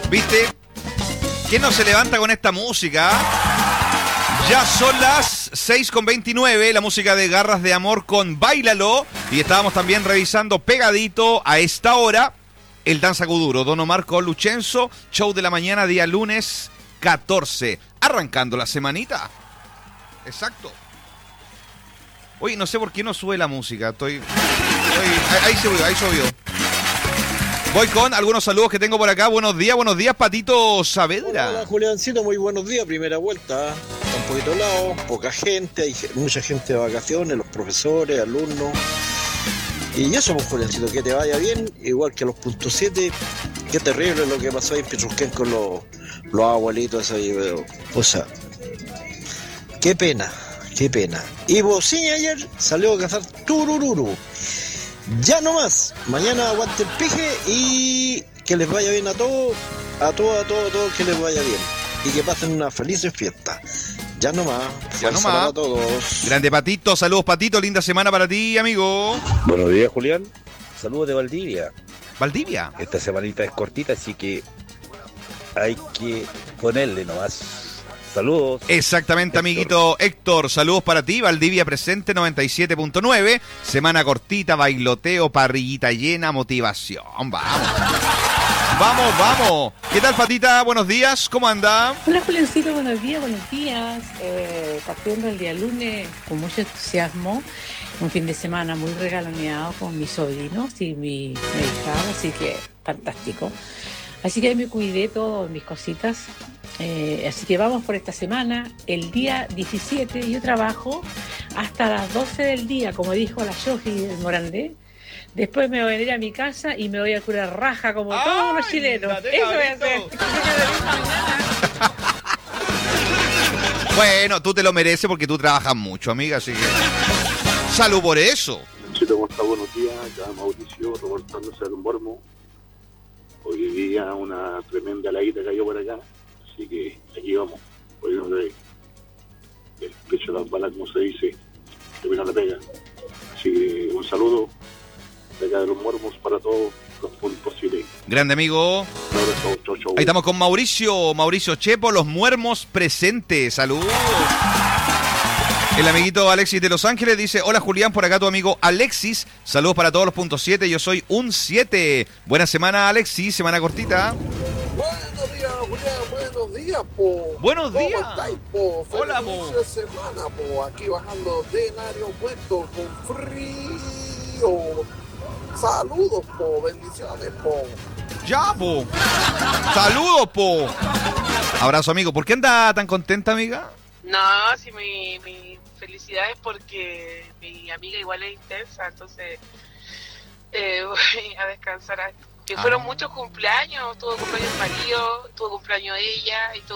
¿Viste? ¿Quién no se levanta con esta música? Ya son las 6:29, la música de Garras de Amor con Báilalo. Y estábamos también revisando pegadito a esta hora el Danza Kuduro. Don Omar con Luchenzo, show de la mañana, día lunes 14. Arrancando la semanita. Exacto. Oye, no sé por qué no sube la música. Ahí subió. Voy con algunos saludos que tengo por acá. Buenos días, Patito Saavedra. Hola, Juliancito, muy buenos días. Primera vuelta, está un poquito helado, poca gente, hay mucha gente de vacaciones, los profesores, alumnos. Y eso, pues, Juliancito, que te vaya bien, igual que los puntos 7. Qué terrible lo que pasó ahí en Petrusquén con los abuelitos ahí, pero, o sea, qué pena. Y Bocini ayer salió a cazar turururu. Ya no más. Mañana aguante el pije y que les vaya bien a todos, que les vaya bien. Y que pasen una feliz fiesta. Ya no más. Fuerza para todos. Grande Patito, saludos Patito, linda semana para ti, amigo. Buenos días, Julián. Saludos de Valdivia. ¿Valdivia? Esta semanita es cortita, así que hay que ponerle nomás. Saludos. Exactamente, Héctor. Amiguito Héctor, saludos para ti. Valdivia presente 97.9. Semana cortita, bailoteo, parrillita llena, motivación. Vamos. ¿Qué tal, Patita? Buenos días, ¿cómo anda? Hola, Juliancito, buenos días. Partiendo el día lunes con mucho entusiasmo. Un fin de semana muy regaloneado con mis sobrinos y mi hija, así que fantástico. Así que me cuidé todas mis cositas. Así que vamos por esta semana. El día 17 yo trabajo hasta las 12 del día, como dijo la Yogi del Morandé. Después me voy a ir a mi casa y me voy a curar raja como todos los chilenos. Eso voy a hacer. Bueno, tú te lo mereces porque tú trabajas mucho, amiga, así que salud por eso. Chito, ¿cómo está? Buenos días. Acá Mauricio, reportándose al Mormo. Hoy día una tremenda laguita cayó por acá, así que aquí vamos, poniendo el pecho de las balas, como se dice, que no le pega. Así que un saludo de acá de los Mormos para todos los puntos posibles. Grande amigo. Chau. Ahí estamos con Mauricio Chepo, los Muermos presentes. Saludos. El amiguito Alexis de Los Ángeles dice: hola Julián, por acá tu amigo Alexis. Saludos para todos los puntos 7, yo soy un 7. Buena semana, Alexis, semana cortita. Buenos días, Julián, buenos días, po. Buenos días. ¿Cómo estáis, po? Hola, Feliz po. inicio de semana, po. Aquí bajando del aeropuerto con frío. Saludos, po. Bendiciones, po. Ya, po. Saludos, po. Abrazo, amigo. ¿Por qué anda tan contenta, amiga? No, si mi felicidad es porque mi amiga igual es intensa, entonces voy a descansar. Que fueron muchos cumpleaños, tuvo cumpleaños marido, tuvo cumpleaños ella y